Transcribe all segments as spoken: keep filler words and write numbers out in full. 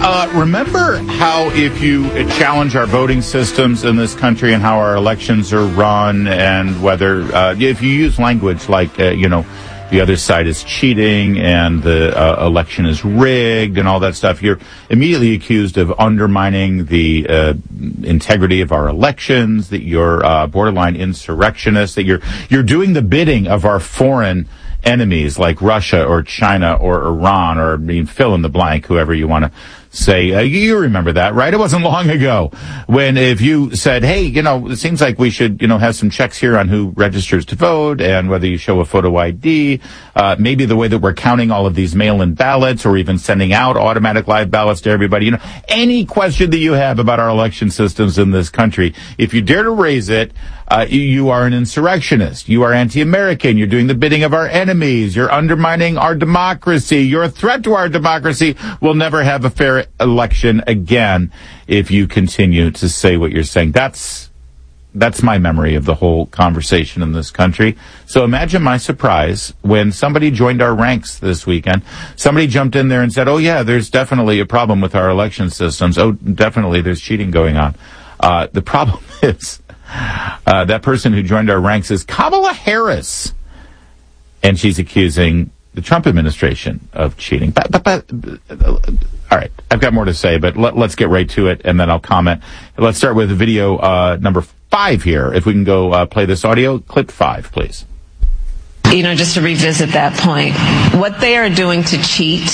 uh, remember how if you challenge our voting systems in this country and how our elections are run, and whether uh, if you use language like, uh, you know, the other side is cheating and the uh, election is rigged and all that stuff, you're immediately accused of undermining the uh, integrity of our elections, that you're uh, borderline insurrectionist, that you're you're doing the bidding of our foreign enemies like Russia or China or Iran, or I mean, fill in the blank, whoever you want to say. Uh, you remember that, right? It wasn't long ago when if you said, hey, you know, it seems like we should, you know, have some checks here on who registers to vote and whether you show a photo I D, uh, maybe the way that we're counting all of these mail-in ballots or even sending out automatic live ballots to everybody. You know, any question that you have about our election systems in this country, if you dare to raise it, Uh, you, you are an insurrectionist. You are anti-American. You're doing the bidding of our enemies. You're undermining our democracy. You're a threat to our democracy. We'll never have a fair election again if you continue to say what you're saying. That's that's my memory of the whole conversation in this country. So imagine my surprise when somebody joined our ranks this weekend. Somebody jumped in there and said, oh, yeah, there's definitely a problem with our election systems. Oh, definitely there's cheating going on. Uh, the problem is... Uh, that person who joined our ranks is Kamala Harris, and she's accusing the Trump administration of cheating. But, but, but, all right, I've got more to say, but let, let's get right to it, and then I'll comment. Let's start with video uh, number five here. If we can go uh, play this audio, clip five, please. You know, just to revisit that point, what they are doing to cheat.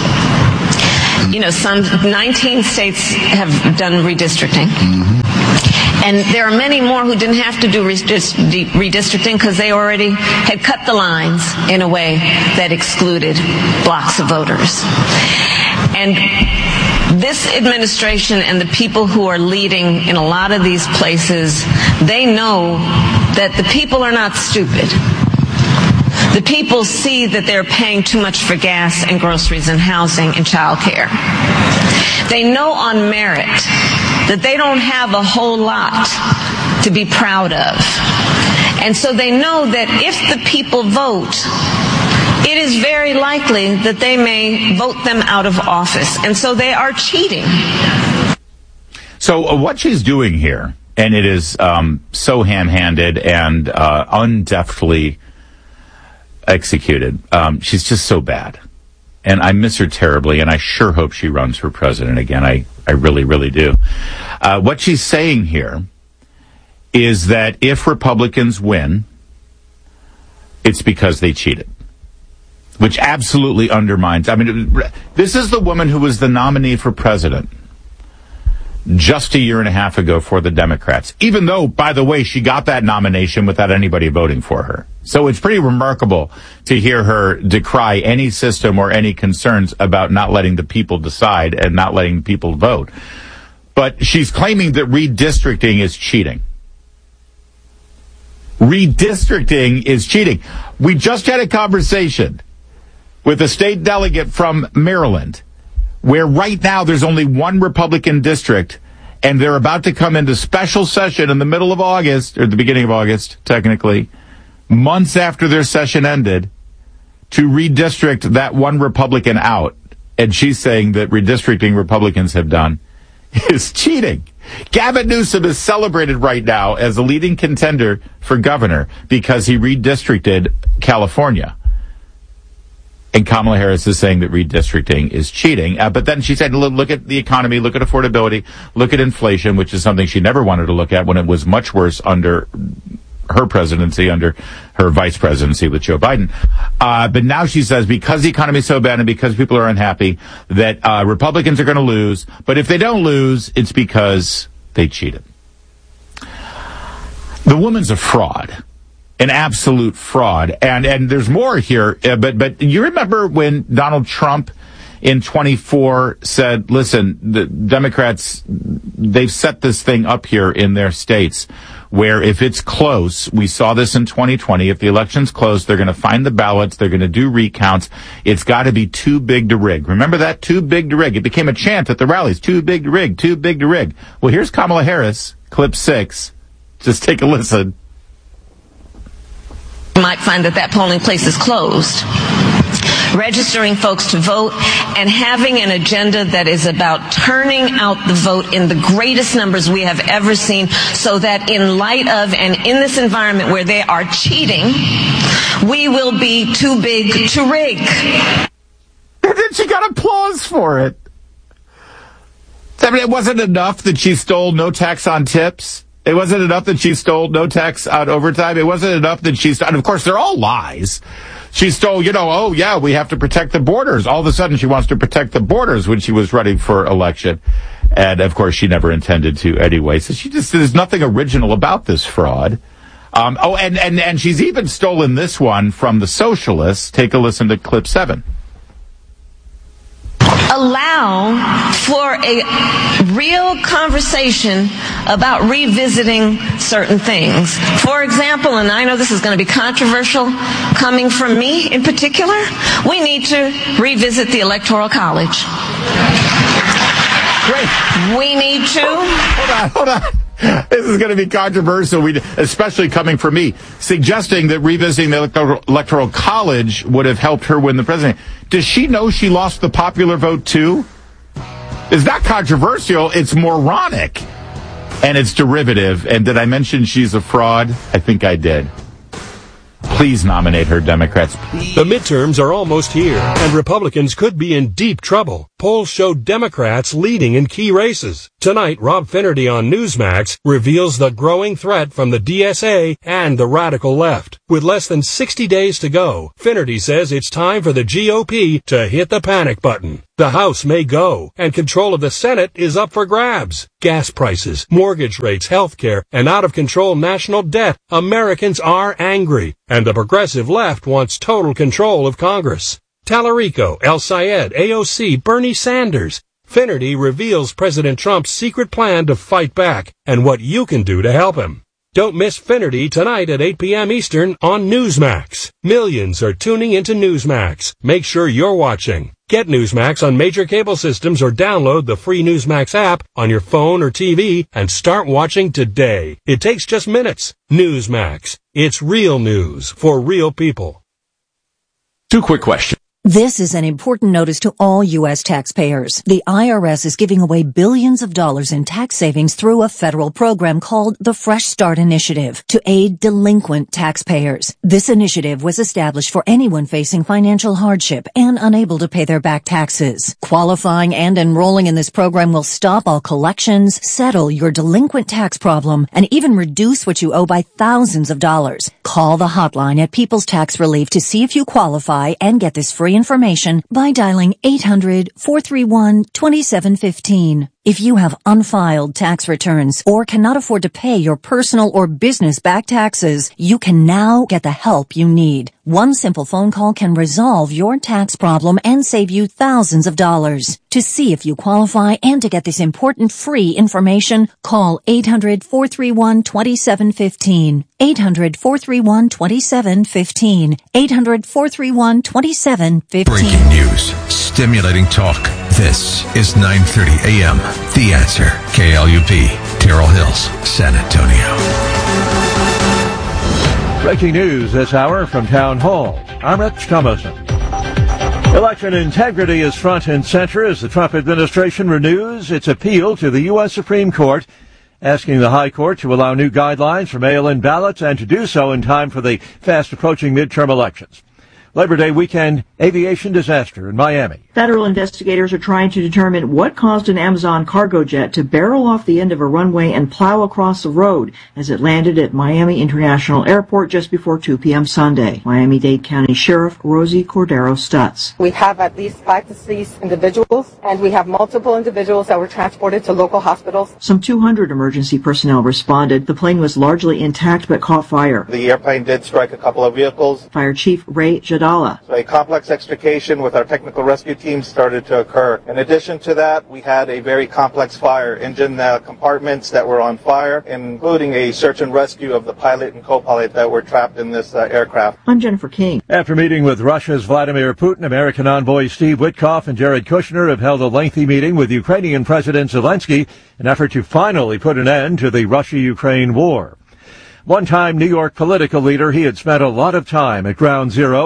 You know, some nineteen states have done redistricting. Mm-hmm. And there are many more who didn't have to do redistricting because they already had cut the lines in a way that excluded blocks of voters. And this administration and the people who are leading in a lot of these places, they know that the people are not stupid. The people see that they're paying too much for gas and groceries and housing and childcare. They know on merit that they don't have a whole lot to be proud of. And so they know that if the people vote, it is very likely that they may vote them out of office. And so they are cheating. So uh, what she's doing here, and it is um, so ham-handed and uh, undeftly executed, um, she's just so bad. And I miss her terribly, and I sure hope she runs for president again. I, I really, really do. Uh, what she's saying here is that if Republicans win, it's because they cheated, which absolutely undermines. I mean, this is the woman who was the nominee for president just a year and a half ago for the Democrats, even though, by the way, she got that nomination without anybody voting for her. So it's pretty remarkable to hear her decry any system or any concerns about not letting the people decide and not letting people vote. But she's claiming that redistricting is cheating. Redistricting is cheating. We just had a conversation with a state delegate from Maryland, where right now there's only one Republican district, and they're about to come into special session in the middle of August, or the beginning of August, technically, months after their session ended, to redistrict that one Republican out. And she's saying that redistricting Republicans have done is cheating. Gavin Newsom is celebrated right now as a leading contender for governor because he redistricted California. And Kamala Harris is saying that redistricting is cheating. Uh, but then she said, look, look at the economy, look at affordability, look at inflation, which is something she never wanted to look at when it was much worse under her presidency, under her vice presidency with Joe Biden. Uh, but now she says because the economy is so bad and because people are unhappy that uh, Republicans are going to lose. But if they don't lose, it's because they cheated. The woman's a fraud. An absolute fraud. And and there's more here, uh, but but you remember when Donald Trump in twenty-four said, listen, the Democrats, they've set this thing up here in their states where if it's close, we saw this in twenty twenty, if the election's close, they're going to find the ballots, they're going to do recounts. It's got to be too big to rig. Remember that? Too big to rig. It became a chant at the rallies. Too big to rig. Too big to rig. Well, here's Kamala Harris, clip six. Just take a listen. You might find that that polling place is closed. registering folks to vote, and having an agenda that is about turning out the vote in the greatest numbers we have ever seen, so that in light of and in this environment where they are cheating, we will be too big to rig. And then she got applause for it. I mean, it wasn't enough that she stole no tax on tips. It wasn't enough that she stole no tax on overtime. It wasn't enough that she stole, and of course, they're all lies. She stole, you know, oh, yeah, we have to protect the borders. All of a sudden, she wants to protect the borders when she was running for election. And, of course, she never intended to anyway. So she just, there's nothing original about this fraud. Um, oh, and, and, and she's even stolen this one from the socialists. Take a listen to clip seven. Allow for a real conversation about revisiting certain things. For example, and I know this is going to be controversial coming from me in particular, we need to revisit the Electoral College. Great. We need to. Hold on, hold on. This is going to be controversial, we, especially coming from me, suggesting that revisiting the electoral, electoral college would have helped her win the presidency. Does she know she lost the popular vote, too? It's not controversial. It's moronic. And it's derivative. And did I mention she's a fraud? I think I did. Please nominate her, Democrats. Please. The midterms are almost here, and Republicans could be in deep trouble. Polls show Democrats leading in key races. Tonight, Rob Finnerty on Newsmax reveals the growing threat from the D S A and the radical left. With less than sixty days to go, Finnerty says it's time for the G O P to hit the panic button. The House may go, and control of the Senate is up for grabs. Gas prices, mortgage rates, health care, and out-of-control national debt. Americans are angry, and the progressive left wants total control of Congress. Tallarico, El Sayed, A O C, Bernie Sanders. Finnerty reveals President Trump's secret plan to fight back and what you can do to help him. Don't miss Finnerty tonight at eight p.m. Eastern on Newsmax. Millions are tuning into Newsmax. Make sure you're watching. Get Newsmax on major cable systems or download the free Newsmax app on your phone or T V and start watching today. It takes just minutes. Newsmax. It's real news for real people. Two quick questions. This is an important notice to all U S taxpayers. The I R S is giving away billions of dollars in tax savings through a federal program called the Fresh Start Initiative to aid delinquent taxpayers. This initiative was established for anyone facing financial hardship and unable to pay their back taxes. Qualifying and enrolling in this program will stop all collections, settle your delinquent tax problem, and even reduce what you owe by thousands of dollars. Call the hotline at People's Tax Relief to see if you qualify and get this free information by dialing eight hundred, four three one, two seven one five. If you have unfiled tax returns or cannot afford to pay your personal or business back taxes, you can now get the help you need. One simple phone call can resolve your tax problem and save you thousands of dollars. To see if you qualify and to get this important free information, call eight hundred, four three one, two seven one five. eight hundred, four three one, two seven one five. eight hundred, four three one, two seven one five. Breaking news. Stimulating talk. This is nine thirty a.m. The Answer. K L U P. Terrell Hills, San Antonio. Breaking news this hour from Town Hall. I'm Rich Thomason. Election integrity is front and center as the Trump administration renews its appeal to the U S Supreme Court, asking the High Court to allow new guidelines for mail-in ballots and to do so in time for the fast-approaching midterm elections. Labor Day weekend aviation disaster in Miami. Federal investigators are trying to determine what caused an Amazon cargo jet to barrel off the end of a runway and plow across the road as it landed at Miami International Airport just before two p.m. Sunday. Miami-Dade County Sheriff Rosie Cordero Stutz. We have at least five deceased individuals, and we have multiple individuals that were transported to local hospitals. Some two hundred emergency personnel responded. The plane was largely intact but caught fire. The airplane did strike a couple of vehicles. Fire Chief Ray Jadala. So a complex extrication with our technical rescue team started to occur. In addition to that, we had a very complex fire, engine uh, compartments that were on fire, including a search and rescue of the pilot and co-pilot that were trapped in this uh, aircraft. I'm Jennifer King. After meeting with Russia's Vladimir Putin, American envoy Steve Witkoff and Jared Kushner have held a lengthy meeting with Ukrainian President Zelensky, an effort to finally put an end to the Russia-Ukraine war. One-time New York political leader, he had spent a lot of time at Ground Zero.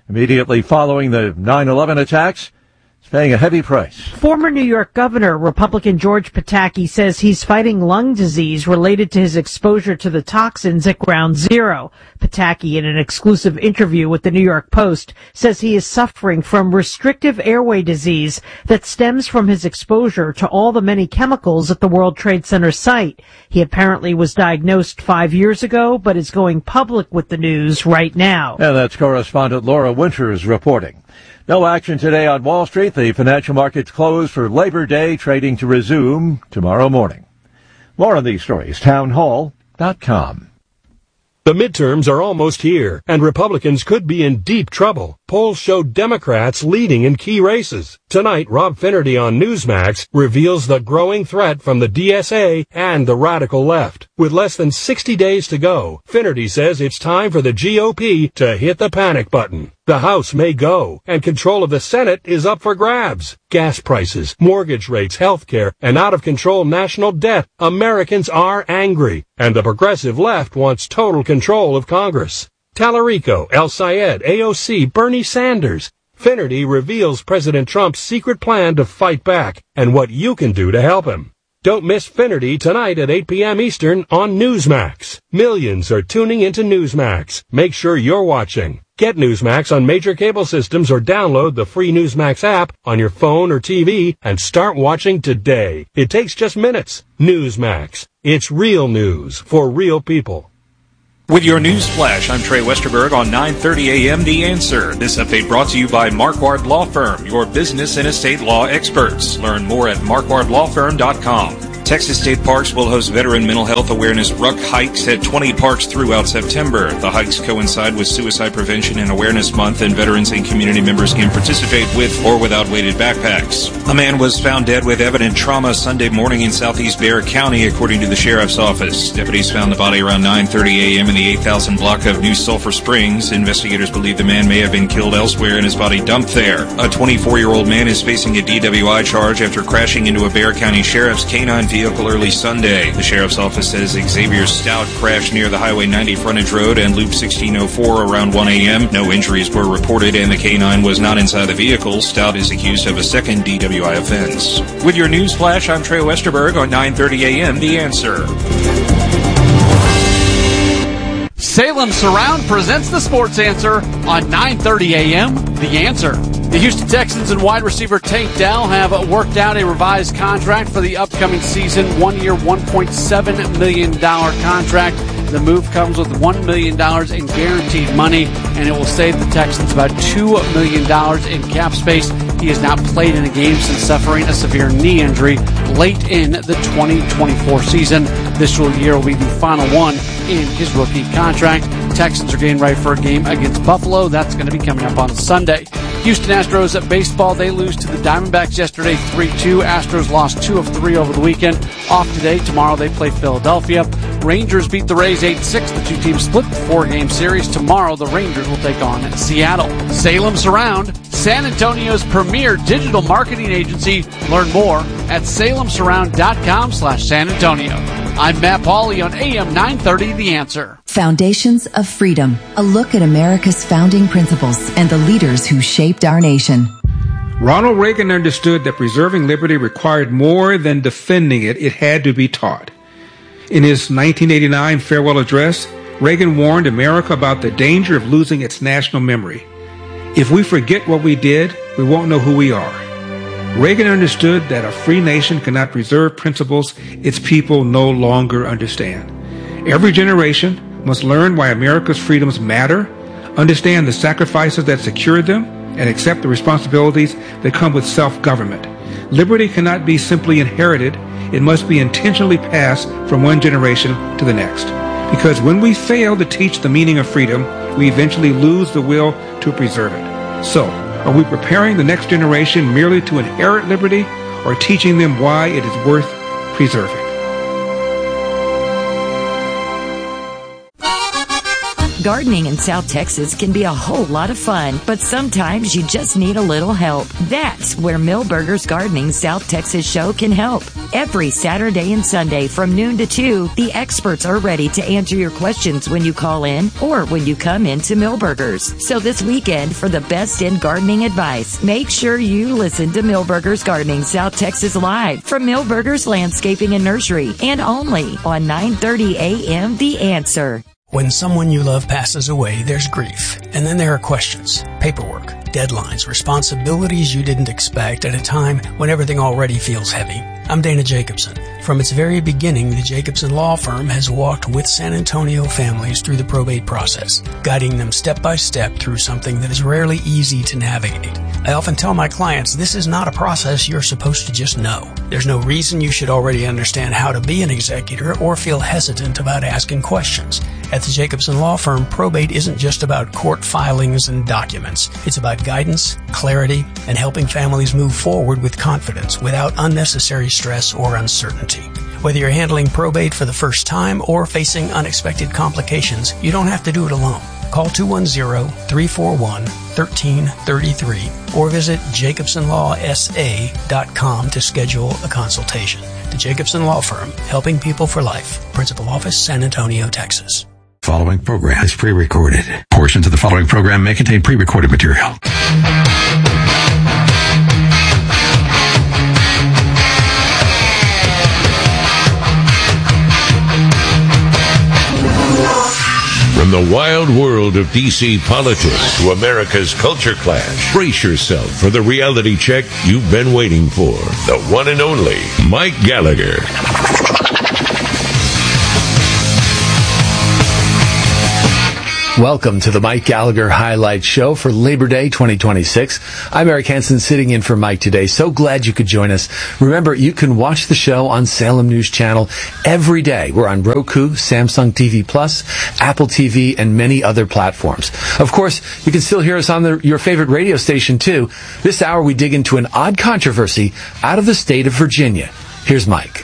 immediately following the nine eleven attacks, is paying a heavy price. Former New York Governor, Republican George Pataki, says he's fighting lung disease related to his exposure to the toxins at Ground Zero. Pataki, in an exclusive interview with the New York Post, says he is suffering from restrictive airway disease that stems from his exposure to all the many chemicals at the World Trade Center site. He apparently was diagnosed five years ago, but is going public with the news right now. And that's correspondent Laura Winters reporting. No action today on Wall Street. The financial markets closed for Labor Day, trading to resume tomorrow morning. More on these stories, town hall dot com. The midterms are almost here, and Republicans could be in deep trouble. Polls show Democrats leading in key races. Tonight, Rob Finnerty on Newsmax reveals the growing threat from the D S A and the radical left. With less than sixty days to go, Finnerty says it's time for the G O P to hit the panic button. The House may go, and control of the Senate is up for grabs. Gas prices, mortgage rates, health care, and out-of-control national debt. Americans are angry, and the progressive left wants total control of Congress. Tallarico, El Sayed, A O C, Bernie Sanders. Finnerty reveals President Trump's secret plan to fight back and what you can do to help him. Don't miss Finnerty tonight at eight p.m. Eastern on Newsmax. Millions are tuning into Newsmax. Make sure you're watching. Get Newsmax on major cable systems or download the free Newsmax app on your phone or T V and start watching today. It takes just minutes. Newsmax. It's real news for real people. With your news flash, I'm Trey Westerberg on nine thirty a.m. The Answer. This update brought to you by Marquardt Law Firm, your business and estate law experts. Learn more at marquardt law firm dot com. Texas State Parks will host Veteran Mental Health Awareness Ruck Hikes at twenty parks throughout September. The hikes coincide with Suicide Prevention and Awareness Month, and veterans and community members can participate with or without weighted backpacks. A man was found dead with evident trauma Sunday morning in southeast Bexar County, according to the sheriff's office. Deputies found the body around nine thirty a.m. in the eight thousand block of New Sulphur Springs. Investigators believe the man may have been killed elsewhere and his body dumped there. A twenty-four-year-old man is facing a D W I charge after crashing into a Bexar County Sheriff's canine vehicle early Sunday. The sheriff's office says Xavier Stout crashed near the Highway ninety frontage road and Loop sixteen oh four around one a.m. No injuries were reported and the canine was not inside the vehicle. Stout is accused of a second D W I offense. With your news flash, I'm Trey Westerberg on nine thirty a.m. The Answer. Salem Surround presents the Sports Answer on nine thirty a.m. The Answer. The Houston Texans and wide receiver Tank Dell have worked out a revised contract for the upcoming season, one-year, one point seven million dollars contract. The move comes with one million dollars in guaranteed money, and it will save the Texans about two million dollars in cap space. He has not played in a game since suffering a severe knee injury late in the twenty twenty-four season. This year will be the final one in his rookie contract. Texans are getting ready for a game against Buffalo. That's going to be coming up on Sunday. Houston Astros at baseball, they lose to the Diamondbacks yesterday three two. Astros lost two of three over the weekend. Off today. Tomorrow they play Philadelphia. Rangers beat the Rays eight six. The two teams split the four-game series. Tomorrow the Rangers will take on Seattle. Salem Surround, San Antonio's premier digital marketing agency. Learn more at salem surround dot com slash San Antonio. I'm Matt Pauley on A M nine thirty, The Answer. Foundations of Freedom, a look at America's founding principles and the leaders who shaped our nation. Ronald Reagan understood that preserving liberty required more than defending it. It had to be taught. In his nineteen eighty-nine farewell address, Reagan warned America about the danger of losing its national memory. If we forget what we did, we won't know who we are. Reagan understood that a free nation cannot preserve principles its people no longer understand. Every generation must learn why America's freedoms matter, understand the sacrifices that secured them, and accept the responsibilities that come with self-government. Liberty cannot be simply inherited. It must be intentionally passed from one generation to the next. Because when we fail to teach the meaning of freedom, we eventually lose the will to preserve it. So, are we preparing the next generation merely to inherit liberty, or teaching them why it is worth preserving? Gardening in South Texas can be a whole lot of fun, but sometimes you just need a little help. That's where Millburgers Gardening South Texas show can help. Every Saturday and Sunday from noon to two, the experts are ready to answer your questions when you call in or when you come into Millburgers. So this weekend, for the best in gardening advice, make sure you listen to Millburgers Gardening South Texas live from Millburgers Landscaping and Nursery, and only on nine thirty a.m. The Answer. When someone you love passes away, there's grief. And then there are questions, paperwork, deadlines, responsibilities you didn't expect at a time when everything already feels heavy. I'm Dana Jacobson. From its very beginning, the Jacobson Law Firm has walked with San Antonio families through the probate process, guiding them step by step through something that is rarely easy to navigate. I often tell my clients this is not a process you're supposed to just know. There's no reason you should already understand how to be an executor or feel hesitant about asking questions. At the Jacobson Law Firm, probate isn't just about court filings and documents. It's about guidance, clarity, and helping families move forward with confidence without unnecessary stress or uncertainty. Whether you're handling probate for the first time or facing unexpected complications, you don't have to do it alone. Call two one zero, three four one, one three three three or visit jacobson law s a dot com to schedule a consultation. The Jacobson Law Firm, helping people for life. Principal Office, San Antonio, Texas. Following program is pre-recorded. Portions of the following program may contain pre-recorded material. From the wild world of D C politics to America's culture clash, brace yourself for the reality check you've been waiting for. The one and only Mike Gallagher. Welcome to the Mike Gallagher Highlight Show for Labor Day twenty twenty-six. I'm Eric Hansen, sitting in for Mike today. So glad you could join us. Remember, you can watch the show on Salem News Channel every day. We're on Roku, Samsung T V Plus, Apple T V, and many other platforms. Of course, you can still hear us on the, your favorite radio station, too. This hour, we dig into an odd controversy out of the state of Virginia. Here's Mike.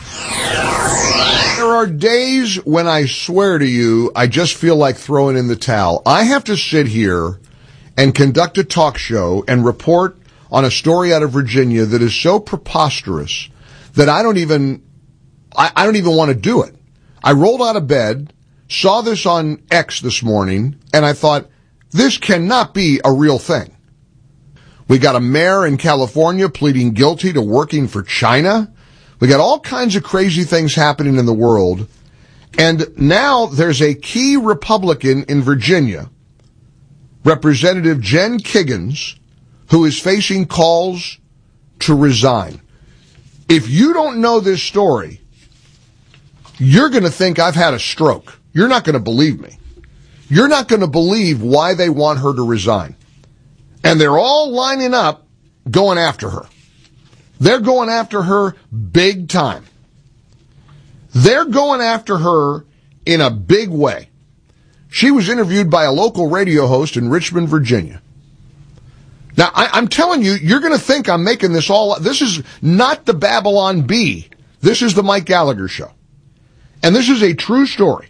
There are days when I swear to you, I just feel like throwing in the towel. I have to sit here and conduct a talk show and report on a story out of Virginia that is so preposterous that I don't even, I, I don't even want to do it. I rolled out of bed, saw this on X this morning, and I thought, this cannot be a real thing. We got a mayor in California pleading guilty to working for China. We got all kinds of crazy things happening in the world. And now there's a key Republican in Virginia, Representative Jen Kiggans, who is facing calls to resign. If you don't know this story, you're going to think I've had a stroke. You're not going to believe me. You're not going to believe why they want her to resign. And they're all lining up going after her. They're going after her big time. They're going after her in a big way. She was interviewed by a local radio host in Richmond, Virginia. Now, I, I'm telling you, you're going to think I'm making this all up. This is not the Babylon Bee. This is the Mike Gallagher Show. And this is a true story.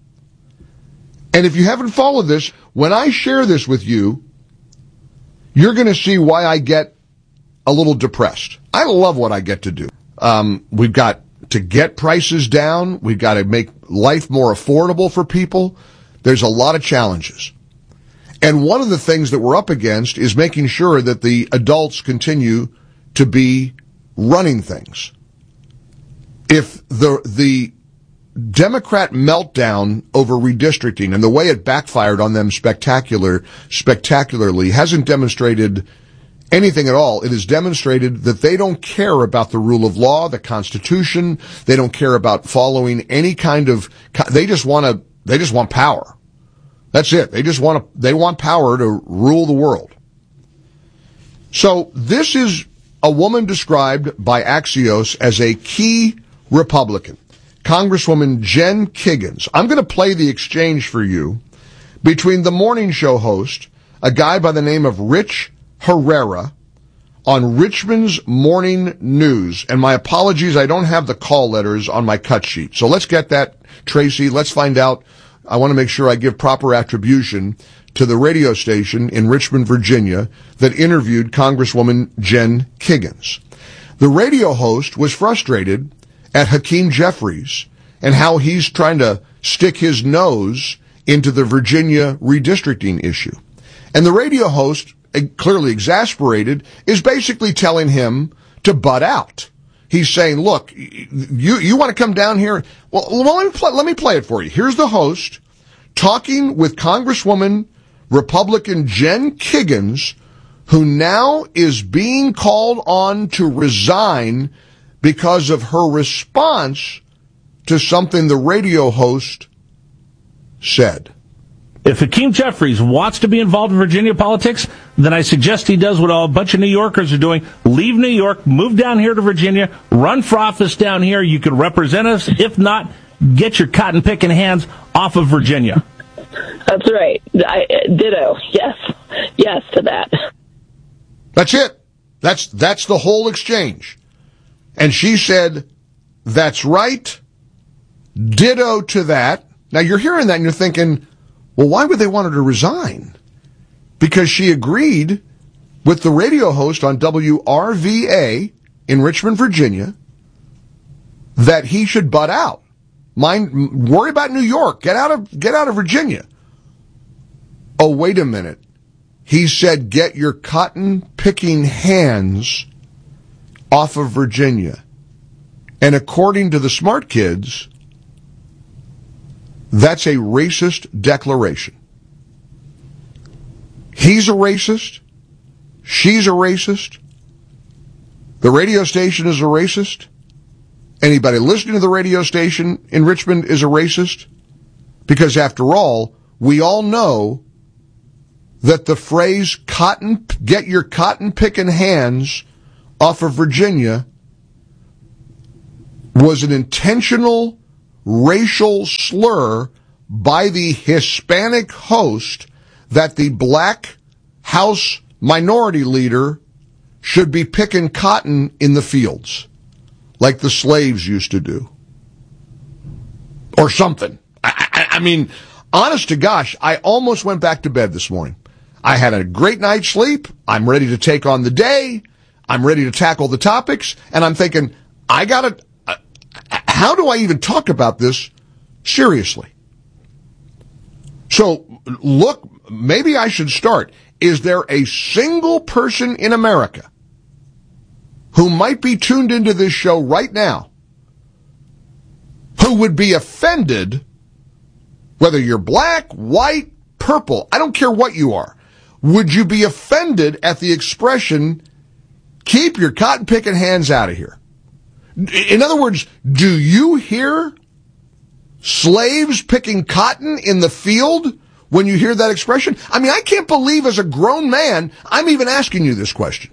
And if you haven't followed this, when I share this with you, you're going to see why I get a little depressed. I love what I get to do. Um, we've got to get prices down. We've got to make life more affordable for people. There's a lot of challenges. And one of the things that we're up against is making sure that the adults continue to be running things. If the, the Democrat meltdown over redistricting and the way it backfired on them spectacular, spectacularly hasn't demonstrated anything at all, it has demonstrated that they don't care about the rule of law, the Constitution. They don't care about following any kind of, they just want to, they just want power. That's it. They just want to, they want power to rule the world. So this is a woman described by Axios as a key Republican, Congresswoman Jen Kiggans. I'm going to play the exchange for you between the morning show host, a guy by the name of Rich Herrera, on Richmond's Morning News. And my apologies, I don't have the call letters on my cut sheet. So let's get that, Tracy. Let's find out I want to make sure I give proper attribution to the radio station in Richmond, Virginia that interviewed Congresswoman Jen Kiggans. The radio host was frustrated at Hakeem Jeffries and how he's trying to stick his nose into the Virginia redistricting issue. And the radio host, clearly exasperated, is basically telling him to butt out. He's saying, look, you, you want to come down here? Well, let me, play, let me play it for you. Here's the host talking with Congresswoman Republican Jen Kiggans, who now is being called on to resign because of her response to something the radio host said. If Hakeem Jeffries wants to be involved in Virginia politics, then I suggest he does what a bunch of New Yorkers are doing. Leave New York, move down here to Virginia, run for office down here. You can represent us. If not, get your cotton-picking hands off of Virginia. That's right. I, ditto. Yes. Yes to that. That's it. That's, that's the whole exchange. And she said, that's right. Ditto to that. Now, you're hearing that and you're thinking, well, why would they want her to resign? Because she agreed with the radio host on W R V A in Richmond, Virginia, that he should butt out. Mind, worry about New York. Get out of, get out of Virginia. Oh, wait a minute. He said, get your cotton-picking hands off of Virginia. And according to the smart kids, that's a racist declaration. He's a racist. She's a racist. The radio station is a racist. Anybody listening to the radio station in Richmond is a racist. Because after all, we all know that the phrase cotton, get your cotton picking hands off of Virginia was an intentional racial slur by the Hispanic host that the black House minority leader should be picking cotton in the fields like the slaves used to do. Or something. I, I, I mean, honest to gosh, I almost went back to bed this morning. I had a great night's sleep. I'm ready to take on the day. I'm ready to tackle the topics. And I'm thinking, I gotta, uh, how do I even talk about this seriously? So, look, maybe I should start. Is there a single person in America who might be tuned into this show right now who would be offended, whether you're black, white, purple, I don't care what you are, would you be offended at the expression, keep your cotton-picking hands out of here? In other words, do you hear slaves picking cotton in the field when you hear that expression? I mean, I can't believe as a grown man, I'm even asking you this question.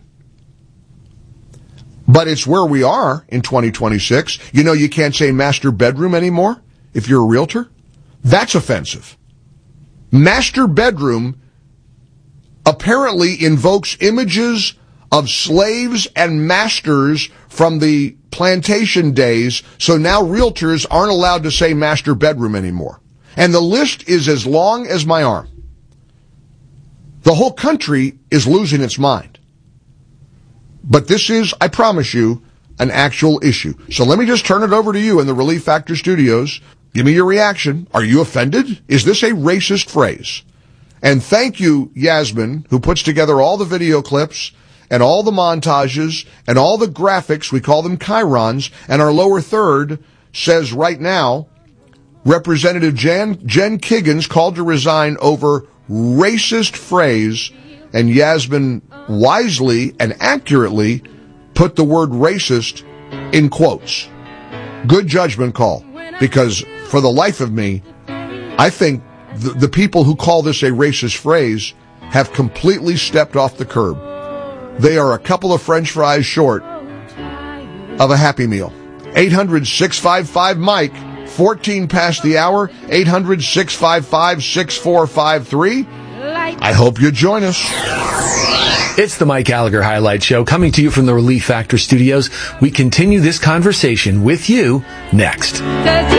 But it's where we are in twenty twenty-six. You know, you can't say master bedroom anymore if you're a realtor. That's offensive. Master bedroom apparently invokes images of slaves and masters from the plantation days, so now realtors aren't allowed to say master bedroom anymore. And the list is as long as my arm. The whole country is losing its mind. But this is, I promise you, an actual issue. So let me just turn it over to you in the Relief Factor studios. Give me your reaction. Are you offended? Is this a racist phrase? And thank you, Yasmin, who puts together all the video clips and all the montages and all the graphics. We call them chyrons. And our lower third says right now, Representative Jen, Jen Kiggans called to resign over racist phrase, and Yasmin wisely and accurately put the word racist in quotes. Good judgment call, because for the life of me, I think the, the people who call this a racist phrase have completely stepped off the curb. They are a couple of French fries short of a Happy Meal. eight hundred, six five five, Mike, fourteen past the hour, eight hundred, six five five, six four five three. I hope you join us. It's the Mike Gallagher Highlight Show, coming to you from the Relief Factor studios. We continue this conversation with you next.